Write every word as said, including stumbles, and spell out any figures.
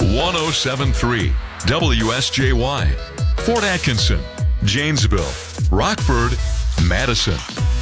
one oh seven point three W S J Y, Fort Atkinson, Janesville, Rockford, Madison.